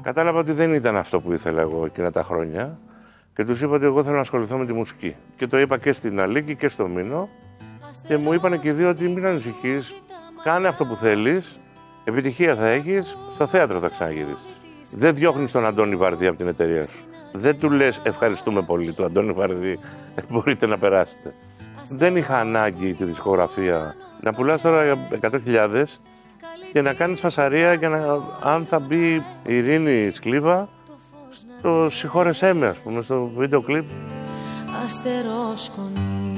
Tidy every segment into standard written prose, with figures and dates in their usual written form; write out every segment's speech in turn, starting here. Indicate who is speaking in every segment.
Speaker 1: Κατάλαβα ότι δεν ήταν αυτό που ήθελα εγώ εκείνα τα χρόνια και τους είπα ότι εγώ θέλω να ασχοληθώ με τη μουσική. Και το είπα και στην Αλίκη και στο Μήνο και μου είπαν και οι δύο ότι μην ανησυχείς, κάνε αυτό που θέλεις, επιτυχία θα έχεις, στο θέατρο θα ξαναγυρίσεις. Δεν διώχνεις τον Αντώνη Βαρδί από την εταιρεία σου. Δεν του λες ευχαριστούμε πολύ του Αντώνη Βαρδί, μπορείτε να περάσετε. Δεν είχα ανάγκη τη δισκογραφία να πουλάς τώρα 100.000 και να κάνεις φασαρία και αν θα μπει η Ειρήνη Σκλίβα στο «Συγχώρεσέ με», ας πούμε, στο βίντεο κλιπ.
Speaker 2: Αστερόσκονη.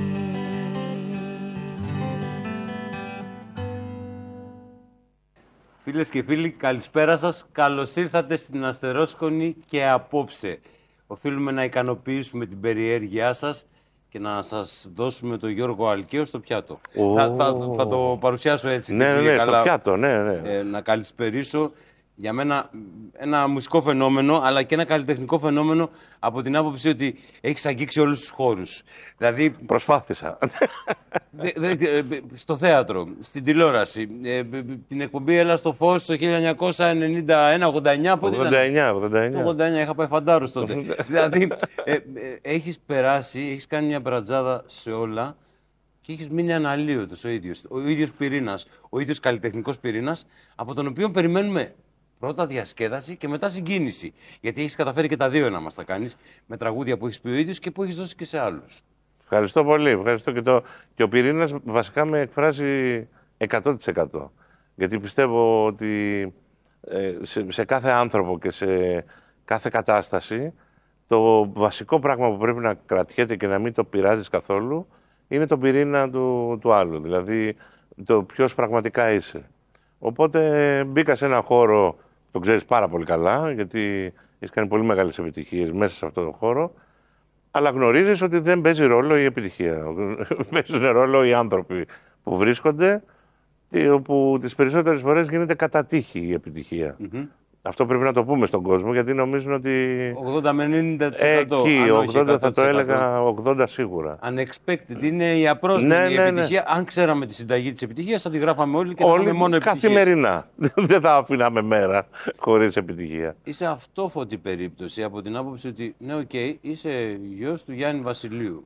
Speaker 3: Φίλες και φίλοι, καλησπέρα σας. Καλώς ήρθατε στην Αστερόσκονη και απόψε. Οφείλουμε να ικανοποιήσουμε την περιέργειά σας και να σας δώσουμε τον Γιώργο Αλκαίο στο πιάτο. Θα το παρουσιάσω έτσι.
Speaker 1: Ναι, στο πιάτο, ναι.
Speaker 3: Να καλησπερίσω για μένα ένα μουσικό φαινόμενο, αλλά και ένα καλλιτεχνικό φαινόμενο από την άποψη ότι έχεις αγγίξει όλους τους χώρους. Δηλαδή,
Speaker 1: προσπάθησα.
Speaker 3: Στο θέατρο, στην τηλεόραση, την εκπομπή «Έλα στο φως» το 1991-89. 89, είχα πάει φαντάρος τότε. Δηλαδή, έχεις περάσει, έχεις κάνει μια μπρατζάδα σε όλα και έχεις μείνει αναλύωτος ο ίδιος πυρήνας, ο ίδιος καλλιτεχνικός πυρήνας, από τον οποίο περιμένουμε πρώτα διασκέδαση και μετά συγκίνηση. Γιατί έχεις καταφέρει και τα δύο να μας τα κάνεις, με τραγούδια που έχεις πει ο ίδιος και που έχεις δώσει και σε άλλους.
Speaker 1: Ευχαριστώ πολύ. Ευχαριστώ και ο πυρήνας βασικά με εκφράζει 100%. Γιατί πιστεύω ότι σε κάθε άνθρωπο και σε κάθε κατάσταση το βασικό πράγμα που πρέπει να κρατιέται και να μην το πειράζεις καθόλου είναι το πυρήνα του άλλου. Δηλαδή το ποιος πραγματικά είσαι. Οπότε μπήκα σε ένα χώρο, το ξέρεις πάρα πολύ καλά, γιατί έχεις κάνει πολύ μεγάλες επιτυχίες μέσα σε αυτόν τον χώρο, αλλά γνωρίζεις ότι δεν παίζει ρόλο η επιτυχία. Παίζουν ρόλο οι άνθρωποι που βρίσκονται, όπου τις περισσότερες φορές γίνεται κατά τύχη η επιτυχία. Αυτό πρέπει να το πούμε στον κόσμο, γιατί νομίζουν ότι
Speaker 3: 80 με 90%.
Speaker 1: Εκεί, 80 θα το έλεγα, 80 σίγουρα.
Speaker 3: Unexpected, είναι η απρόσμενη επιτυχία. Αν ξέραμε τη συνταγή της επιτυχίας, θα τη γράφαμε όλοι και θα είχαμε μόνο επιτυχίες.
Speaker 1: Καθημερινά. Δεν θα αφήναμε μέρα χωρίς επιτυχία.
Speaker 3: Είσαι αυτόφωτη περίπτωση από την άποψη ότι, ναι, είσαι γιος του Γιάννη Βασιλείου.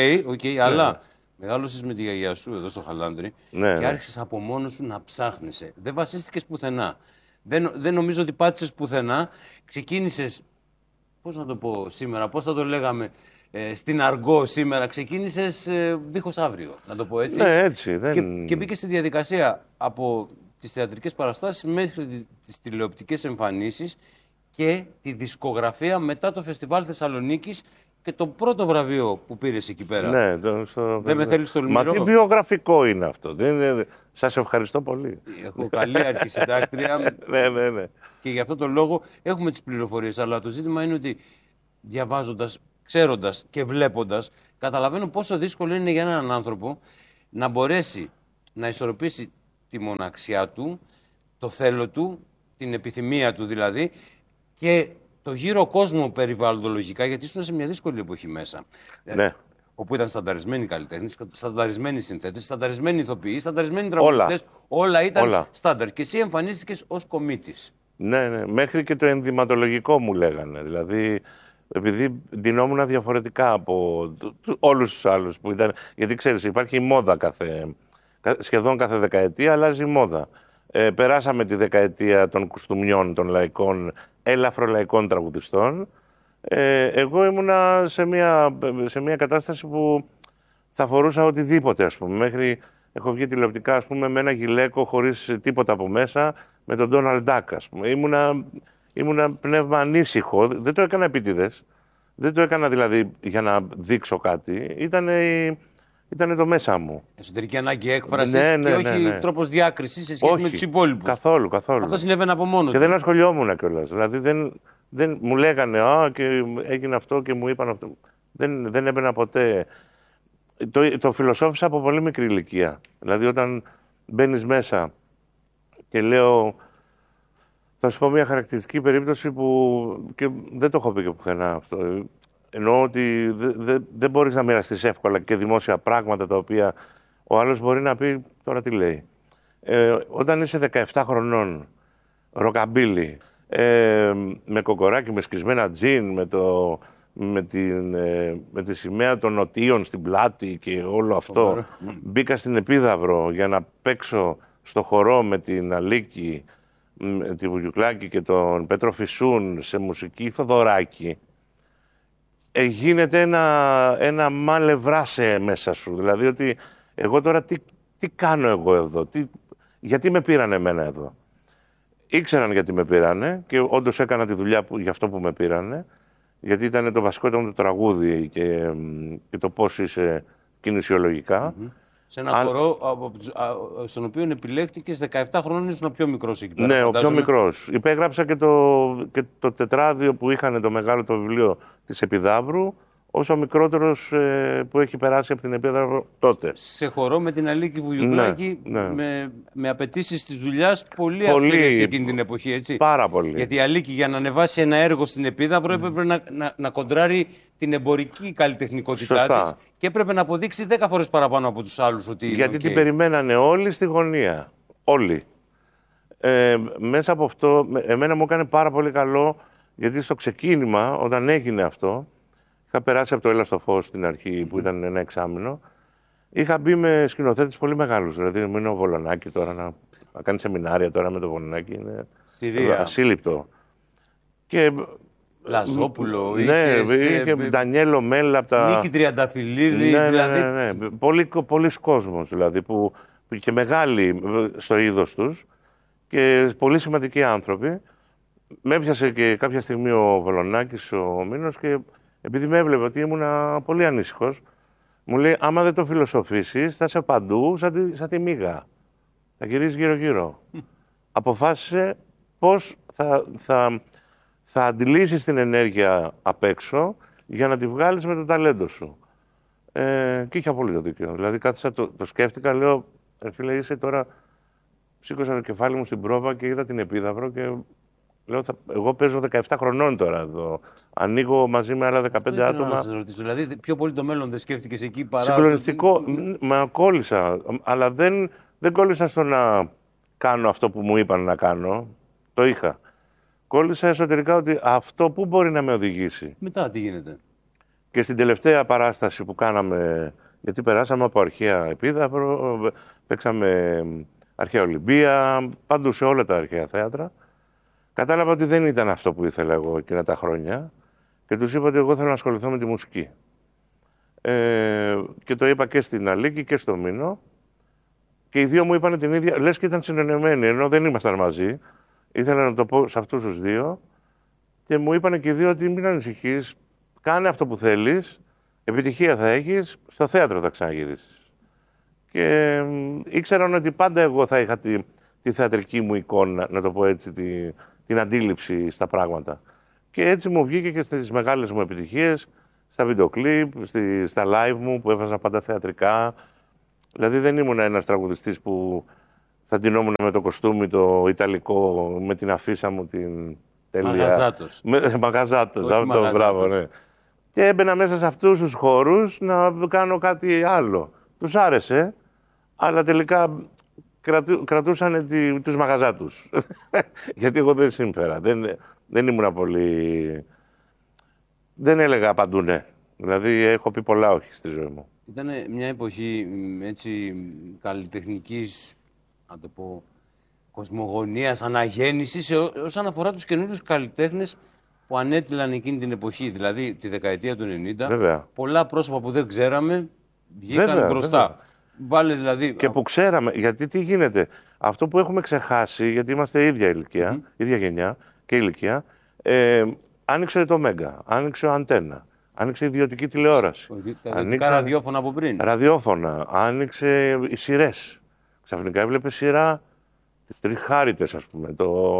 Speaker 3: Αλλά μεγάλωσες με τη γιαγιά σου εδώ στο Χαλάνδρι και άρχισες από μόνος σου να ψάχνεσαι. Δεν βασίστηκες πουθενά. Δεν νομίζω ότι πάτησες πουθενά. Ξεκίνησες, πώς να το πω σήμερα, πώς θα το λέγαμε στην αργό σήμερα, ξεκίνησες δίχως αύριο, να το πω έτσι.
Speaker 1: Ναι, έτσι.
Speaker 3: Και μπήκες στη διαδικασία από τις θεατρικές παραστάσεις μέχρι τις τηλεοπτικές εμφανίσεις και τη δισκογραφία μετά το Φεστιβάλ Θεσσαλονίκης και το πρώτο βραβείο που πήρες εκεί πέρα.
Speaker 1: Ναι,
Speaker 3: δεν με θέλεις τολμηρό.
Speaker 1: Μα τι βιογραφικό είναι αυτό. Σας ευχαριστώ πολύ.
Speaker 3: Έχω καλή αρχισυντάκτρια.
Speaker 1: Ναι.
Speaker 3: Και γι' αυτό το λόγο έχουμε τις πληροφορίες. Αλλά το ζήτημα είναι ότι διαβάζοντας, ξέροντας και βλέποντας, καταλαβαίνω πόσο δύσκολο είναι για έναν άνθρωπο να μπορέσει να ισορροπήσει τη μοναξιά του, το θέλω του, την επιθυμία του δηλαδή, και το γύρο κόσμο περιβαλλοντολογικά, γιατί ήσουν σε μια δύσκολη εποχή μέσα.
Speaker 1: Ναι.
Speaker 3: Όπου ήταν στανταρισμένοι καλλιτέχνες, στανταρισμένοι συνθέτες, στανταρισμένοι ηθοποιοί, στανταρισμένοι τραγουδιστές. Όλα ήταν στάνταρ. Και εσύ εμφανίστηκες ως κομίτης.
Speaker 1: Ναι. Μέχρι και το ενδυματολογικό μου λέγανε. Δηλαδή, επειδή ντυνόμουν διαφορετικά από όλους τους άλλους που ήταν. Γιατί ξέρεις, υπάρχει η μόδα σχεδόν κάθε δεκαετία, αλλάζει η μόδα. Περάσαμε τη δεκαετία των κουστούμιών, των λαϊκών, ελαφρολαϊκών τραγουδιστών. Εγώ ήμουνα σε μια κατάσταση που θα φορούσα οτιδήποτε, ας πούμε. Μέχρι έχω βγει τηλεοπτικά, ας πούμε, με ένα γυλαίκο χωρίς τίποτα από μέσα, με τον Ντόναλντ Ντακ, ας πούμε. Ήμουνα πνεύμα ανήσυχο. Δεν το έκανα επίτηδες. Δεν το έκανα δηλαδή για να δείξω κάτι. Ήτανε το μέσα μου.
Speaker 3: Εσωτερική ανάγκη έκφρασης και όχι τρόπος διάκρισης σε σχέση με τους υπόλοιπους.
Speaker 1: Καθόλου.
Speaker 3: Αυτό συνέβαινε από μόνο του.
Speaker 1: Και δεν ασχολιόμουν κιόλας. Δηλαδή δεν μου λέγανε και έγινε αυτό και μου είπαν αυτό. Δεν έμπαινα ποτέ. Το φιλοσόφισα από πολύ μικρή ηλικία. Δηλαδή όταν μπαίνεις μέσα και λέω. Θα σου πω μια χαρακτηριστική περίπτωση που και δεν το έχω πει και πουθενά αυτό. Εννοώ ότι δεν μπορείς να μοιραστείς εύκολα και δημόσια πράγματα τα οποία ο άλλος μπορεί να πει τώρα τι λέει. Όταν είσαι 17 χρονών, ροκαμπίλι, με κοκοράκι, με σκισμένα τζιν, με τη σημαία των νοτίων στην πλάτη και όλο αυτό. Μπήκα στην Επίδαυρο για να παίξω στο χορό με την Αλίκη, τη Βουγιουκλάκη και τον Πέτρο Φυσούν σε μουσική Θοδωράκη. Γίνεται ένα μάλευράσε μέσα σου. Δηλαδή ότι εγώ τώρα τι κάνω εγώ εδώ, γιατί με πήρανε εμένα εδώ. Ήξεραν γιατί με πήρανε και όντως έκανα τη δουλειά για αυτό που με πήρανε, γιατί ήταν το βασικό ήταν το τραγούδι και το πώς είσαι κινησιολογικά.
Speaker 3: Σε ένα χορό στον οποίο επιλέχτηκες 17 χρόνια, ήσουν ο πιο μικρός εκεί πέρα.
Speaker 1: Ναι, ο πιο μικρός. Υπέγραψα και το τετράδιο που είχαν το μεγάλο το βιβλίο της Επιδαύρου, ως ο μικρότερος που έχει περάσει από την Επίδαυρο τότε.
Speaker 3: Σε χορό με την Αλίκη Βουγιουκλάκη, με απαιτήσεις της δουλειάς πολύ αυστηρές εκείνη την εποχή, έτσι.
Speaker 1: Πάρα πολύ.
Speaker 3: Γιατί η Αλίκη για να ανεβάσει ένα έργο στην Επίδαυρο έπρεπε να κοντράρει την εμπορική καλλιτεχνικότητά της και έπρεπε να αποδείξει 10 φορές παραπάνω από τους άλλους ότι είναι.
Speaker 1: Γιατί την περιμένανε όλοι στη γωνία. Όλοι. Μέσα από αυτό, εμένα μου έκανε πάρα πολύ καλό, γιατί στο ξεκίνημα, όταν έγινε αυτό, είχα περάσει από το Έλα στο Φως στην αρχή, που ήταν ένα εξάμηνο. Είχα μπει με σκηνοθέτες πολύ μεγάλους. Δηλαδή, μου είναι ο Βολονάκη τώρα να κάνει σεμινάρια τώρα με το Βολονάκη. Είναι ασύλληπτο. Και
Speaker 3: Λαζόπουλο,
Speaker 1: είχε Ντανιέλο Μέλα από τα.
Speaker 3: Νίκη Τριανταφυλλίδη.
Speaker 1: Ναι. Πολλοί κόσμος δηλαδή, που και μεγάλοι στο είδος τους και πολύ σημαντικοί άνθρωποι. Με έπιασε και κάποια στιγμή ο Βολονάκης, ο Μήνος, και επειδή με έβλεπε ότι ήμουν πολύ ανήσυχος, μου λέει: άμα δεν το φιλοσοφήσεις, θα είσαι παντού σαν τη μύγα. Θα γυρίζεις γύρω-γύρω. Αποφάσισε πώς θα αντιλήσεις την ενέργεια απ' έξω για να τη βγάλεις με το ταλέντο σου. Και είχε απόλυτο δίκιο. Δηλαδή, κάθισα, το σκέφτηκα, λέω: φίλε, είσαι τώρα. Σήκωσα το κεφάλι μου στην πρόβα και είδα την Επίδαυρο και λέω: εγώ παίζω 17 χρονών τώρα εδώ. Ανοίγω μαζί με άλλα 15 άτομα.
Speaker 3: Να σας ρωτήσω, δηλαδή, πιο πολύ το μέλλον δεν σκέφτηκες εκεί παρά.
Speaker 1: Συγκλονιστικό. Μα κόλλησα. Αλλά δεν κόλλησα στο να κάνω αυτό που μου είπαν να κάνω. Το είχα. Κόλλησα εσωτερικά ότι αυτό πού μπορεί να με οδηγήσει.
Speaker 3: Μετά τι γίνεται.
Speaker 1: Και στην τελευταία παράσταση που κάναμε, γιατί περάσαμε από αρχαία Επίδαυρο, παίξαμε αρχαία Ολυμπία, παντού σε όλα τα αρχαία θέατρα. Κατάλαβα ότι δεν ήταν αυτό που ήθελα εγώ εκείνα τα χρόνια και τους είπα ότι εγώ θέλω να ασχοληθώ με τη μουσική. Και το είπα και στην Αλίκη και στο Μήνο και οι δύο μου είπαν την ίδια, λες και ήταν συνεννοημένοι, ενώ δεν ήμασταν μαζί. Ήθελα να το πω σε αυτούς τους δύο και μου είπαν και οι δύο ότι μην ανησυχείς, κάνε αυτό που θέλεις, επιτυχία θα έχεις, στο θέατρο θα ξαναγυρίσεις. Και ήξεραν ότι πάντα εγώ θα είχα τη θεατρική μου εικόνα, να το πω έτσι, την αντίληψη στα πράγματα. Και έτσι μου βγήκε και στις μεγάλες μου επιτυχίες, στα βίντεο κλιπ, στα live μου που έβαζα πάντα θεατρικά. Δηλαδή δεν ήμουν ένας τραγουδιστής που θα ντυνόμουν με το κοστούμι το ιταλικό, με την αφίσα μου την τέλεια.
Speaker 3: Μαγαζάτος.
Speaker 1: Μαγαζάτος, αυτό, μπράβο, ναι. Και έμπαινα μέσα σε αυτούς τους χώρους να κάνω κάτι άλλο. Τους άρεσε, αλλά τελικά κρατούσαν τους μαγαζάτους. Γιατί εγώ δεν σύμφερα. Δεν ήμουν πολύ. Δεν έλεγα παντού ναι. Δηλαδή έχω πει πολλά όχι στη ζωή μου.
Speaker 3: Ήταν μια εποχή έτσι καλλιτεχνικής, να το πω, κοσμογονίας, αναγέννησης όσον αφορά τους καινούριους καλλιτέχνες που ανέτειλαν εκείνη την εποχή, δηλαδή τη δεκαετία του 90.
Speaker 1: Βέβαια.
Speaker 3: Πολλά πρόσωπα που δεν ξέραμε βγήκαν μπροστά. Βέβαια. Βάλε δηλαδή.
Speaker 1: Και που ξέραμε, γιατί τι γίνεται. Αυτό που έχουμε ξεχάσει, γιατί είμαστε ίδια ηλικία, ίδια γενιά και ηλικία, άνοιξε το Μέγκα, άνοιξε ο Αντένα, άνοιξε η ιδιωτική τηλεόραση.
Speaker 3: Τα ιδιωτικά ραδιόφωνα από πριν.
Speaker 1: Ραδιόφωνα, άνοιξε οι σειρές. Ξαφνικά έβλεπε σειρά τις Τριχάριτες, ας πούμε,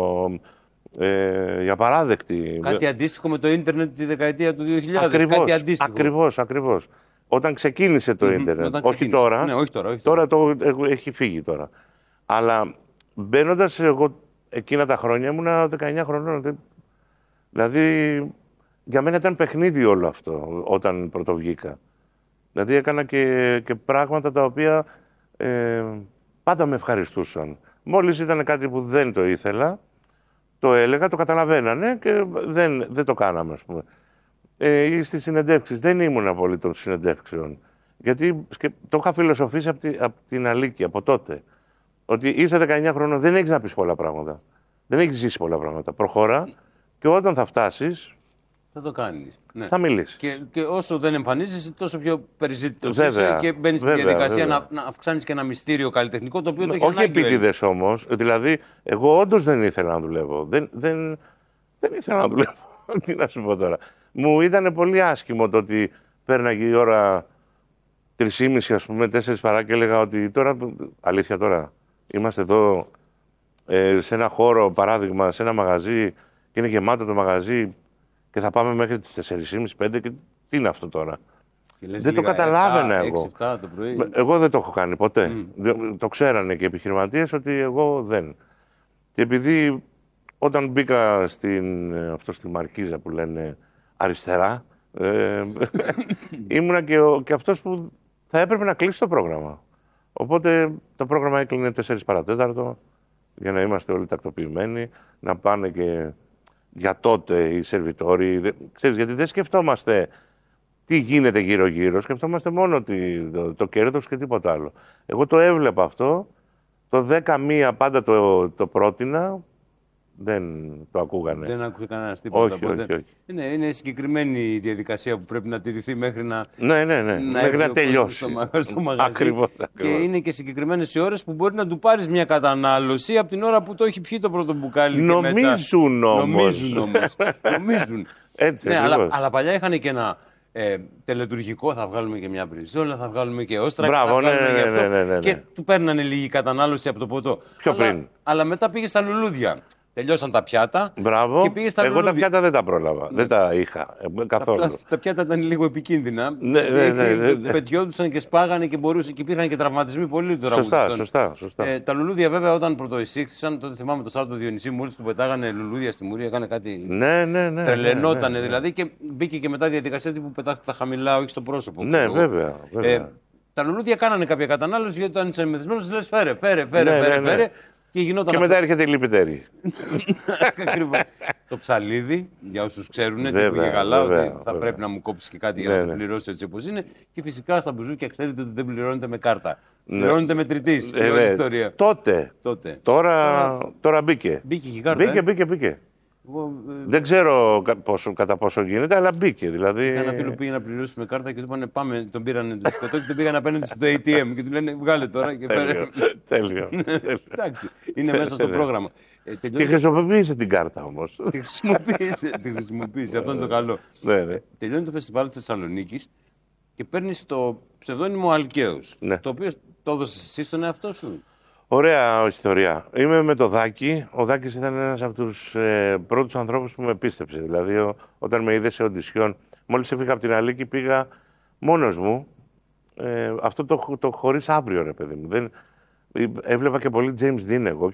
Speaker 1: για παράδεκτη.
Speaker 3: Κάτι αντίστοιχο με το ίντερνετ τη δεκαετία του 2000.
Speaker 1: Ακριβώς. Όταν ξεκίνησε το ίντερνετ. Όχι τώρα.
Speaker 3: Ναι, όχι τώρα.
Speaker 1: Τώρα έχει φύγει τώρα. Αλλά μπαίνοντας εγώ εκείνα τα χρόνια ήμουνα 19 χρονών. Δηλαδή για μένα ήταν παιχνίδι όλο αυτό όταν πρωτοβγήκα. Δηλαδή έκανα και πράγματα τα οποία πάντα με ευχαριστούσαν. Μόλις ήταν κάτι που δεν το ήθελα, το έλεγα, το καταλαβαίνανε και δεν το κάναμε, ας πούμε. Ή στις συνεντεύξεις, δεν ήμουν πολύ των συνεντεύξεων. Γιατί το είχα φιλοσοφήσει από την Αλίκη, από τότε. Ότι είσαι 19 χρόνων, δεν έχεις να πεις πολλά πράγματα. Δεν έχεις ζήσει πολλά πράγματα. Προχώρα και όταν θα φτάσεις.
Speaker 3: Θα το κάνεις. Ναι.
Speaker 1: Θα μιλήσεις.
Speaker 3: Και όσο δεν εμφανίζεσαι, τόσο πιο περιζήτητος είσαι και μπαίνεις στη διαδικασία να αυξάνεις και ένα μυστήριο καλλιτεχνικό, το οποίο το έχει
Speaker 1: όχι επίτηδες όμως. Δηλαδή, εγώ όντως δεν ήθελα να δουλεύω. Δεν ήθελα να δουλεύω. Τι να σου πω τώρα. Μου ήταν πολύ άσχημο το ότι πέρναγε η ώρα 3:30, ας πούμε, 4 παρά και έλεγα ότι τώρα, αλήθεια τώρα, είμαστε εδώ σε ένα χώρο, παράδειγμα, σε ένα μαγαζί και είναι γεμάτο το μαγαζί και θα πάμε μέχρι τις 4:30-5 και τι είναι αυτό τώρα. Δεν το καταλάβαινα εγώ.
Speaker 3: 6-7 το πρωί.
Speaker 1: Εγώ δεν το έχω κάνει ποτέ. Το ξέρανε και οι επιχειρηματίες ότι εγώ δεν. Και επειδή όταν μπήκα στη Μαρκίζα που λένε αριστερά, ήμουνα και αυτός που θα έπρεπε να κλείσει το πρόγραμμα. Οπότε το πρόγραμμα έκλεινε 4 παρατέταρτο για να είμαστε όλοι τακτοποιημένοι, να πάνε και για τότε οι σερβιτόροι. Ξέρεις, γιατί δεν σκεφτόμαστε τι γίνεται γύρω-γύρω, σκεφτόμαστε μόνο το κέρδος και τίποτα άλλο. Εγώ το έβλεπα αυτό, το 10-1 πάντα το πρότεινα, δεν το ακούγανε.
Speaker 3: Δεν άκουσε κανένα τίποτα.
Speaker 1: Όχι.
Speaker 3: Είναι συγκεκριμένη η διαδικασία που πρέπει να τηρηθεί μέχρι να,
Speaker 1: μέχρι να τελειώσει.
Speaker 3: Στο μαγαζί.
Speaker 1: Ακριβώς.
Speaker 3: Και είναι και συγκεκριμένες οι ώρες που μπορεί να του πάρεις μια κατανάλωση από την ώρα που το έχει πιει το πρώτο μπουκάλι.
Speaker 1: Νομίζουν όμως.
Speaker 3: Νομίζουν.
Speaker 1: Έτσι,
Speaker 3: ναι, αλλά παλιά είχαν και ένα τελετουργικό, θα βγάλουμε και μια μπριζόλα, θα βγάλουμε και όστρα.
Speaker 1: Μπράβο,
Speaker 3: ναι. Και του παίρνανε λίγη κατανάλωση από το ποτό.
Speaker 1: Πιο πριν.
Speaker 3: Αλλά μετά πήγε στα λουλούδια. Τελειώσαν τα πιάτα.
Speaker 1: Μπράβο.
Speaker 3: Και πήγε στα
Speaker 1: εγώ τα πιάτα δεν τα πρόλαβα. Δεν τα είχα καθόλου.
Speaker 3: Τα πιάτα ήταν λίγο επικίνδυνα.
Speaker 1: Ναι.
Speaker 3: Πετιόντουσαν και σπάγανε και υπήρχαν και τραυματισμοί πολύ τώρα.
Speaker 1: Σωστά.
Speaker 3: Τα λουλούδια βέβαια όταν πρωτοεισήχθησαν, τότε θυμάμαι το Σάββατο Διονυσίου, μόλις του πετάγανε λουλούδια στη Μουρία, έκανε κάτι.
Speaker 1: Ναι.
Speaker 3: Τρελαινότανε δηλαδή και μπήκε και μετά διαδικασία που πετάχτε τα χαμηλά, όχι στο πρόσωπο.
Speaker 1: Ναι, βέβαια.
Speaker 3: Τα λουλούδια κάνανε κάποια κατανάλωση γιατί όταν είσαι μεθυσμένος λες φέρε. Και
Speaker 1: μετά έρχεται η λιπητέρη.
Speaker 3: Ακριβώς. Το ψαλίδι, για όσους ξέρουν, και πήγε καλά, ότι θα πρέπει να μου κόψει και κάτι για να σε πληρώσει έτσι όπως είναι. Και φυσικά στα μπουζούκια ξέρετε ότι δεν πληρώνετε με κάρτα. Πληρώνετε με τριτής. Ιστορία.
Speaker 1: Τότε. Τώρα μπήκε.
Speaker 3: Μπήκε η κάρτα.
Speaker 1: Μπήκε. Δεν ξέρω κατά πόσο γίνεται, αλλά μπήκε. Δηλαδή...
Speaker 3: Ένα φίλο πήγε να πληρώσει με κάρτα και του είπανε πάμε, τον πήρανε το σκοτώ και τον πήγαν απέναντι στο ATM και του λένε βγάλε τώρα και φέρε.
Speaker 1: Τέλειο.
Speaker 3: Εντάξει, είναι μέσα στο πρόγραμμα.
Speaker 1: Και χρησιμοποίησε την κάρτα όμως.
Speaker 3: Τη χρησιμοποίησε, αυτό είναι το καλό. Τελειώνει το φεστιβάλ της Θεσσαλονίκης και παίρνεις το ψευδόνυμο Αλκαίος, το οποίο το έδωσες εσύ στον εαυτό σου.
Speaker 1: Ωραία ιστορία. Είμαι με το Δάκη. Ο Δάκης ήταν ένας από τους πρώτους ανθρώπους που με πίστεψε. Δηλαδή, όταν με είδε σε οντισιόν, μόλις έφυγα από την Αλίκη, πήγα μόνος μου. Αυτό το χωρίς αύριο, ρε παιδί μου. Έβλεπα και πολύ James Dean εγώ